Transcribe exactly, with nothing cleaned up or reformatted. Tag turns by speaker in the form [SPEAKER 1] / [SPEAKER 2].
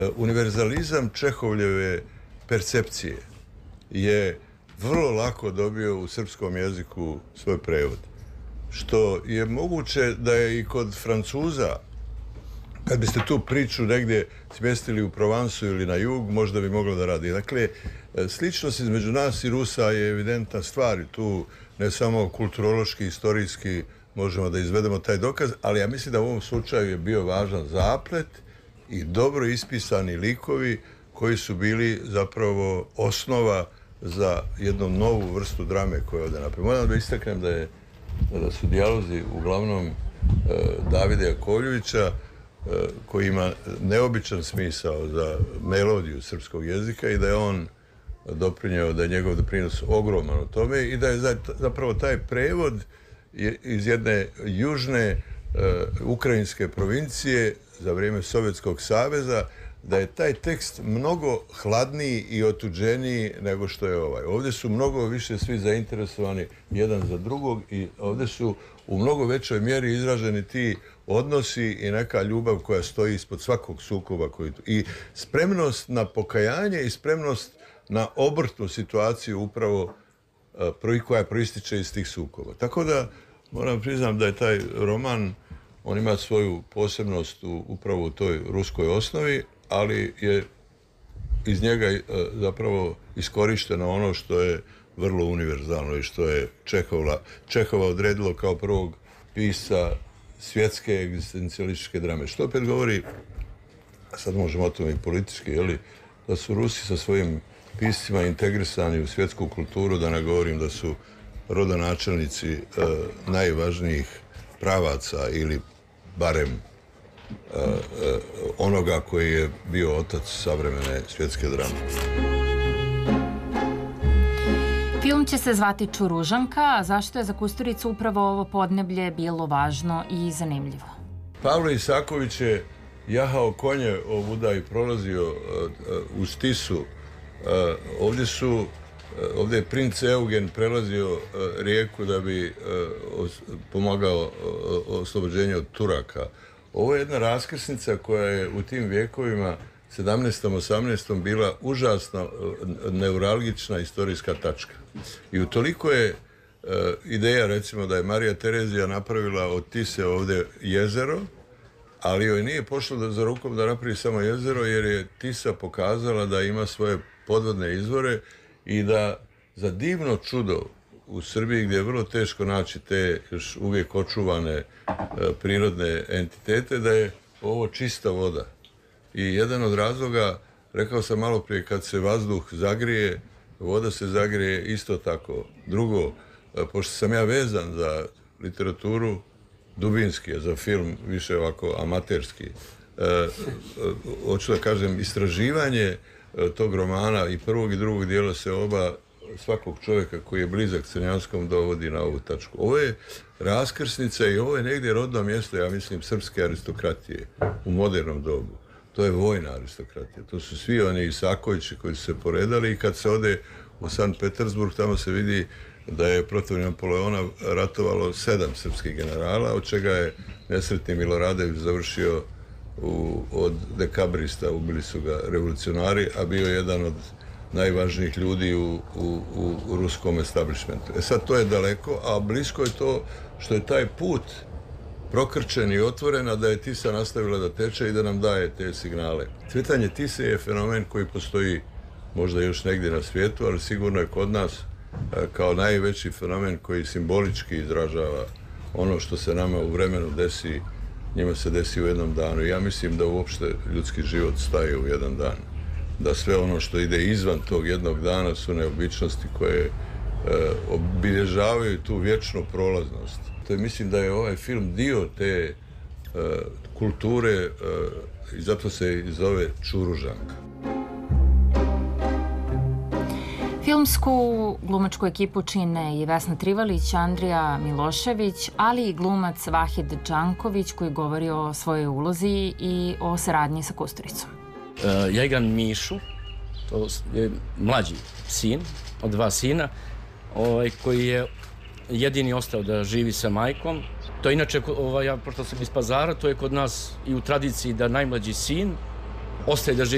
[SPEAKER 1] Univerzalizam Čehovljeve percepcije je vrlo lako dobio u srpskom jeziku svoj prevod. Što je moguće da je i kod Francuza, kad biste tu priču negdje smjestili u Provansu ili na jug, možda bi moglo da radi. Dakle, sličnost između nas i Rusa je evidentna stvar i tu ne samo kulturološki, historijski možemo da izvedemo taj dokaz, ali ja mislim da u ovom slučaju je bio važan zaplet i dobro ispisani likovi koji su bili zapravo osnova za jednu novu vrstu drame koju je ovdje napravio. Moram da istaknem da, je, da su dijalozi uglavnom e, Davida Jakovljevića, e, koji ima neobičan smisao za melodiju srpskog jezika i da je on doprinjeo, da je njegov doprinos ogroman u tome i da je zapravo taj prevod iz jedne južne uh, ukrajinske provincije za vrijeme Sovjetskog saveza, da je taj tekst mnogo hladniji i otuđeniji nego što je ovaj. Ovdje su mnogo više svi zainteresovani jedan za drugog i ovdje su u mnogo većoj mjeri izraženi ti odnosi i neka ljubav koja stoji ispod svakog sukoba. Koji tu... I spremnost na pokajanje i spremnost na obrtnu situaciju upravo koja proističe iz tih sukoba. Tako da moram priznam da je taj roman, on ima svoju posebnost u, upravo u toj ruskoj osnovi, ali je iz njega zapravo iskorišteno ono što je vrlo univerzalno i što je Čehova, Čehova odredilo kao prvog pisca svjetske egzistencijalističke drame. Što opet govori, a sad možemo o tome i politički, jeli, da su Rusi sa svojim piscima integrisani u svjetsku kulturu, da ne govorim da su rodonačelnici e, najvažnijih pravaca ili barem e, e, onoga koji je bio otac savremene svjetske drame.
[SPEAKER 2] Film će se zvati Čuružanka, a zašto je za Kusturicu upravo ovo podneblje bilo važno i zanimljivo?
[SPEAKER 1] Pavle Isaković je jahao konje ovuda i prolazio uh, uh, uz Tisu. Uh, ovdje su, uh, ovdje je princ Eugen prelazio uh, rijeku da bi uh, os, pomagao uh, oslobođenju od Turaka. Ovo je jedna raskrsnica koja je u tim vjekovima sedamnaestom. osamnaestom bila užasna, uh, neuralgična istorijska tačka. I utoliko je uh, ideja, recimo, da je Marija Terezija napravila od Tise ovdje jezero, ali joj nije pošlo za rukom da napravi samo jezero, jer je Tisa pokazala da ima svoje podvodne izvore i da za divno čudo u Srbiji, gdje je vrlo teško naći te još uvijek očuvane e, prirodne entitete, da je ovo čista voda. I jedan od razloga, rekao sam malo prije, kad se vazduh zagrije, voda se zagrije isto tako. Drugo, e, pošto sam ja vezan za literaturu, dubinski je, za film više ovako amaterski. E, e, hoću da kažem, istraživanje e, tog romana i prvog i drugog dijela se oba svakog čovjeka koji je blizak Crnjanskom dovodi na ovu tačku. Ovo je raskrsnica i ovo je negdje rodno mjesto, ja mislim, srpske aristokratije u modernom dobu. To je vojna aristokratija. To su svi oni Isakovići koji su se poredali i kad se ode u Sankt Petersburg, tamo se vidi da je protiv Napoleona ratovalo sedam srpskih generala, od čega je nesretni Miloradović završio u, od dekabrista, ubili su ga revolucionari, a bio je jedan od najvažnijih ljudi u, u, u, u ruskom establishmentu. E sad, to je daleko, a blisko je to što je taj put prokrčen i otvoren, a da je Tisa nastavila da teče i da nam daje te signale. Cvjetanje Tise je fenomen koji postoji možda još negdje na svijetu, ali sigurno je kod nas kao najveći fenomen koji simbolički izražava ono što se nama u vremenu desi, njima se desi u jednom danu. Ja mislim da uopšte ljudski život staje u jedan dan. Da sve ono što ide izvan tog jednog dana su neobičnosti koje e, obilježavaju tu vječnu prolaznost. To je, mislim da je ovaj film dio te e, kulture e, i zato se i zove Čuružanka.
[SPEAKER 2] Filmsku glumačku ekipu čine i Vesna Trivalić, Andrija Milošević, ali i glumac Vahid Đanković koji govori o svojoj ulozi i o saradnji sa Kusturicom.
[SPEAKER 3] Uh, ja igram Mišu, to je mlađi sin od dva sina, ovaj, koji je jedini ostao da živi sa majkom. To je inače, ovaj, ja pošto sam iz Pazara, to je kod nas i u tradiciji da najmlađi sin ostaje da živi